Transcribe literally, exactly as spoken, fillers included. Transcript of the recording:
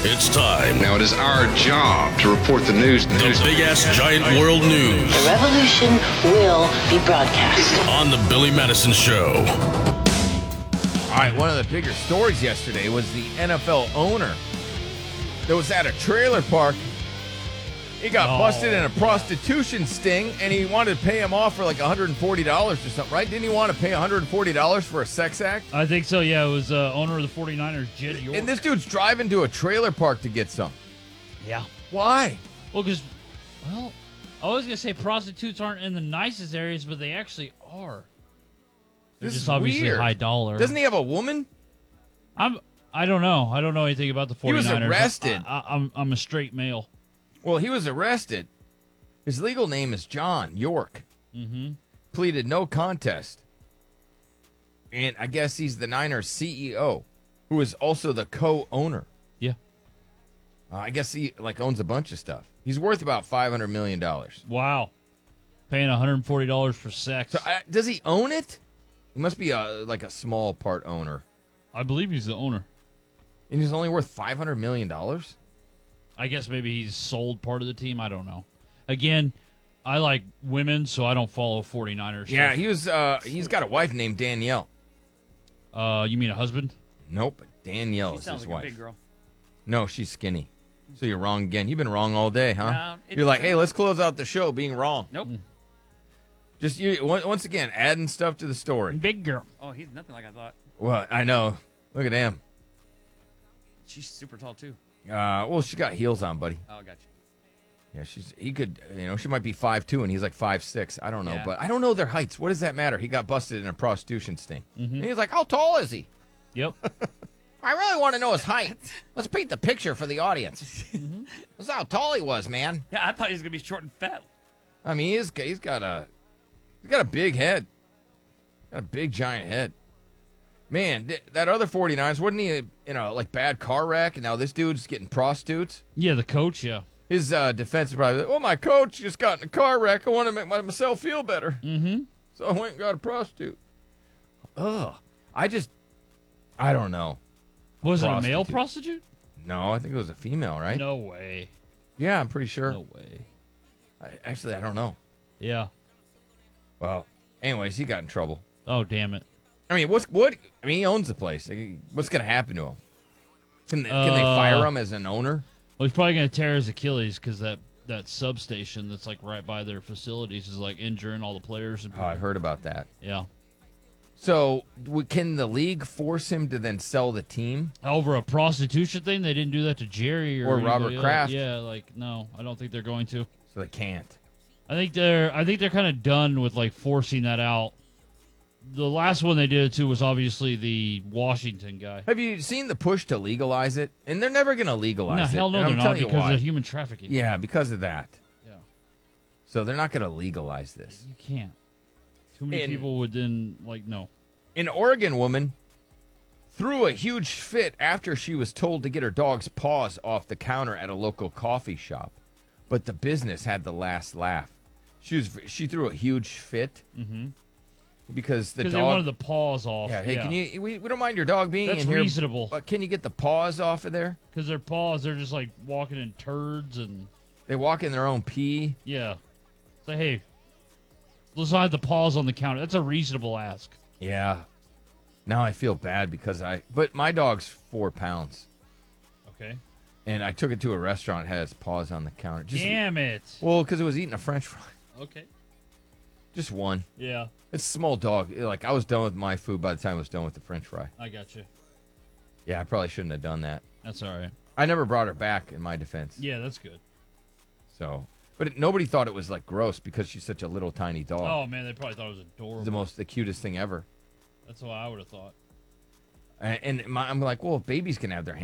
It's time. Now it is our job to report the news. The big-ass giant world news. The revolution will be broadcast. On the Billy Madison Show. All right, one of the bigger stories yesterday was the N F L owner that was at a trailer park. He got Oh, busted in a prostitution sting, and he wanted to pay him off for like one hundred forty dollars or something, right? Didn't he want to pay one hundred forty dollars for a sex act? I think so, yeah. It was uh, owner of the forty-niners, Jed York. And this dude's driving to a trailer park to get some. Yeah. Why? Well, because, well, I was going to say prostitutes aren't in the nicest areas, but they actually are. They're This just is obviously weird. high dollar. Doesn't he have a woman? I'm, I don't know. I don't know anything about the He was forty-niners. arrested. I, I, I'm, I'm a straight male. Well, he was arrested. His legal name is John York. Mm-hmm. Pleaded no contest. And I guess he's the Niners C E O, who is also the co-owner. Yeah. Uh, I guess he like owns a bunch of stuff. He's worth about five hundred million dollars. Wow. Paying one hundred forty dollars for sex. So uh, does he own it? He must be a, like a small part owner. I believe he's the owner. And he's only worth five hundred million dollars? I guess maybe he's sold part of the team. I don't know. Again, I like women, so I don't follow forty-niners. Yeah, stuff. he was. Uh, he's got a wife named Danielle. Uh, you mean a husband? Nope, Danielle She is sounds his like wife. a big girl. No, she's skinny. So you're wrong again. You've been wrong all day, huh? No, it- You're like, hey, let's close out the show being wrong. Nope. Just you on- once again adding stuff to the story. Big girl. Oh, he's nothing like I thought. Well, I know. Look at him. She's super tall too. Uh, well, she got heels on, buddy. Oh, gotcha. Yeah, she's. He could, you know, she might be five two, and he's like five six. I don't know, Yeah. but I don't know their heights. What does that matter? He got busted in a prostitution sting, Mm-hmm. and he's like, how tall is he? Yep. I really want to know his height. Let's paint the picture for the audience. That's how tall he was, man. Yeah, I thought he was gonna be short and fat. I mean, he's he's got a he's got a big head, got a big giant head. Man, th- that other forty-niners, wasn't he in a like bad car wreck? And now this dude's getting prostitutes. Yeah, the coach, yeah. His uh, defense is probably, well, my coach just got in a car wreck. I want to make my, myself feel better. Mm-hmm. So I went and got a prostitute. Ugh. I just, I don't know. Was it a male Prostitute. prostitute? No, I think it was a female, right? No way. Yeah, I'm pretty sure. No way. I, actually, I don't know. Yeah. Well, anyways, he got in trouble. Oh, damn it. I mean, what's what? I mean, he owns the place. Like, what's going to happen to him? Can they, can they Uh, fire him as an owner? Well, he's probably going to tear his Achilles because that, that substation that's like right by their facilities is like injuring all the players. And Oh, I heard about that. Yeah. So, w- can the league force him to then sell the team? Over a prostitution thing, they didn't do that to Jerry or, Or Robert anybody else. Kraft. Yeah, like no, I don't think they're going to. So they can't. I think they're I think they're kind of done with like forcing that out. The last one they did it to was obviously the Washington guy. Have you seen the push to legalize it? And they're never going to legalize No, it. hell no, And they're I'm not telling you because why. of human trafficking. Yeah, because of that. Yeah. So they're not going to legalize this. You can't. Too many And- people would then like no. An Oregon woman threw a huge fit after she was told to get her dog's paws off the counter at a local coffee shop, but the business had the last laugh. She was she threw a huge fit Mm-hmm. because the Because dog. they wanted the paws off. yeah, hey, can you? We, we don't mind your dog being That's in here, reasonable. but can you get the paws off of there? Because their paws, they're just like walking in turds and They walk in their own pee. yeah. Say hey, let's not have the paws on the counter. That's a reasonable ask. Yeah. Now I feel bad because I. But my dog's four pounds, Okay. and I took it to a restaurant. It had its paws on the counter. Just, Damn it. Well, because it was eating a French fry. Okay. Just one. Yeah, It's a small dog. Like, I was done with my food by the time I was done with the French fry. I got you. Yeah, I probably shouldn't have done that. That's all right. I never brought her back in my defense. Yeah, that's good. So, but it, nobody thought it was like gross because she's such a little tiny dog. Oh man, they probably thought it was adorable. It's the most, the cutest thing ever. That's what I would have thought. And, and my, I'm like, well, if babies can have their